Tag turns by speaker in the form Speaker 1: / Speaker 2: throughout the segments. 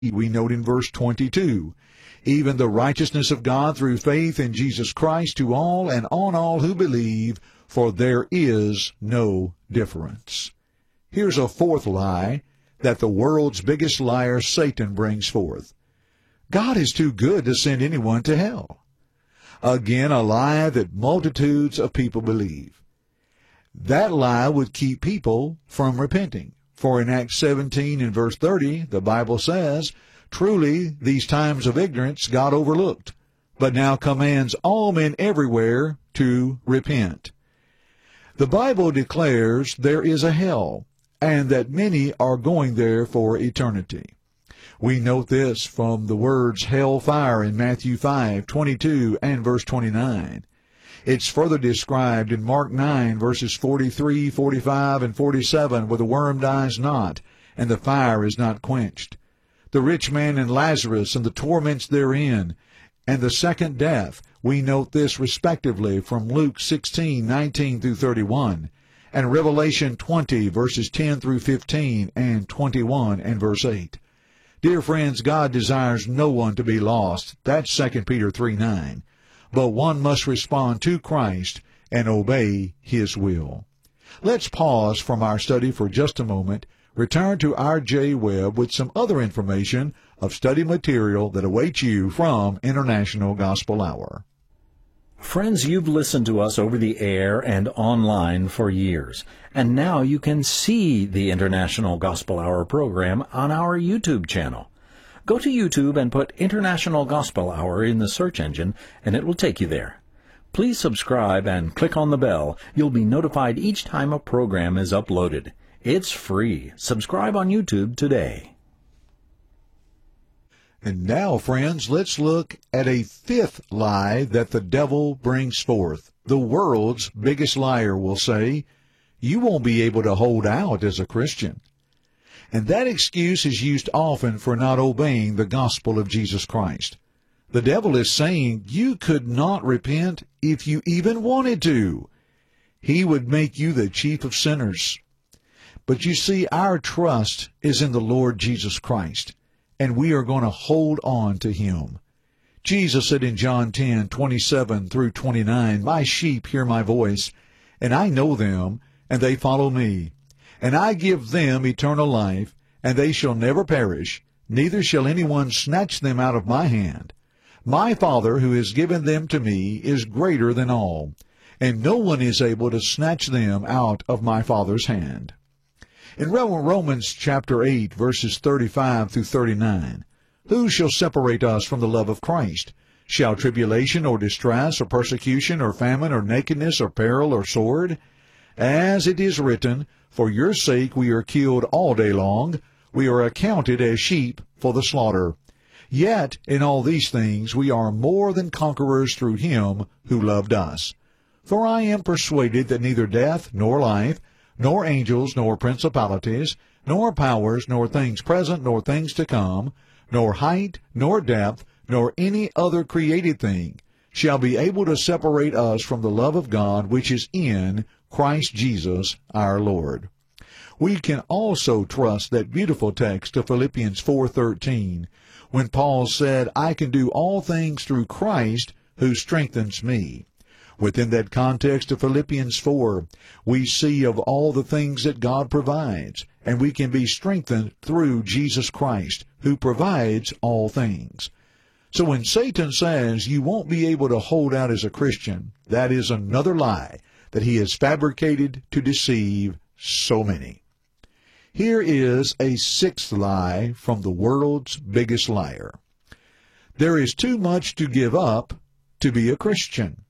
Speaker 1: we note in verse 22, even the righteousness of God through faith in Jesus Christ to all and on all who believe, for there is no difference. Here's a fourth lie that the world's biggest liar, Satan, brings forth. God is too good to send anyone to hell. Again, a lie that multitudes of people believe. That lie would keep people from repenting. For in Acts 17 and verse 30, the Bible says, truly, these times of ignorance God overlooked, but now commands all men everywhere to repent. The Bible declares there is a hell, and that many are going there for eternity. We note this from the words hellfire in Matthew 5:22 and verse 29. It's further described in Mark 9, verses 43, 45, and 47, where the worm dies not, and the fire is not quenched. The rich man and Lazarus and the torments therein, and the second death, we note this respectively from Luke 16:19 through 31, and Revelation 20, verses 10 through 15, and 21 and verse 8. Dear friends, God desires no one to be lost. That's 2 Peter 3:9. But one must respond to Christ and obey His will. Let's pause from our study for just a moment, return to R.J. Webb with some other information of study material that awaits you from International Gospel Hour.
Speaker 2: Friends, you've listened to us over the air and online for years, and now you can see the International Gospel Hour program on our YouTube channel. Go to YouTube and put International Gospel Hour in the search engine, and it will take you there. Please subscribe and click on the bell. You'll be notified each time a program is uploaded. It's free. Subscribe on YouTube today.
Speaker 1: And now, friends, let's look at a fifth lie that the devil brings forth. The world's biggest liar will say, you won't be able to hold out as a Christian. And that excuse is used often for not obeying the gospel of Jesus Christ. The devil is saying you could not repent if you even wanted to. He would make you the chief of sinners. But you see, our trust is in the Lord Jesus Christ, and we are going to hold on to Him. Jesus said in John 10:27 through 29, my sheep hear my voice, and I know them, and they follow me. And I give them eternal life, and they shall never perish, neither shall anyone snatch them out of my hand. My Father, who has given them to me, is greater than all, and no one is able to snatch them out of my Father's hand. In Romans chapter 8, verses 35 through 39, who shall separate us from the love of Christ? Shall tribulation or distress or persecution or famine or nakedness or peril or sword? As it is written, for your sake we are killed all day long. We are accounted as sheep for the slaughter. Yet in all these things we are more than conquerors through Him who loved us. For I am persuaded that neither death nor life, nor angels, nor principalities, nor powers, nor things present, nor things to come, nor height, nor depth, nor any other created thing shall be able to separate us from the love of God which is in Christ Jesus our Lord. We can also trust that beautiful text of Philippians 4:13, when Paul said, I can do all things through Christ who strengthens me. Within that context of Philippians 4, we see of all the things that God provides, and we can be strengthened through Jesus Christ, who provides all things. So when Satan says you won't be able to hold out as a Christian, that is another lie that he has fabricated to deceive so many. Here is a sixth lie from the world's biggest liar. There is too much to give up to be a Christian.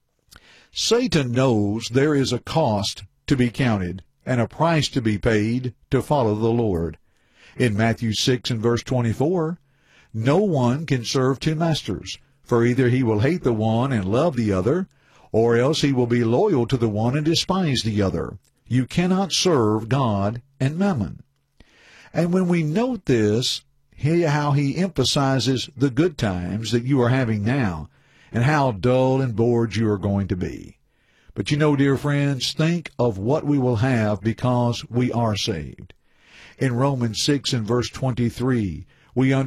Speaker 1: Satan knows there is a cost to be counted and a price to be paid to follow the Lord. In Matthew 6 and verse 24, no one can serve two masters, for either he will hate the one and love the other, or else he will be loyal to the one and despise the other. You cannot serve God and mammon. And when we note this, how he emphasizes the good times that you are having now, and how dull and bored you are going to be. But you know, dear friends, think of what we will have because we are saved. In Romans 6 and verse 23, We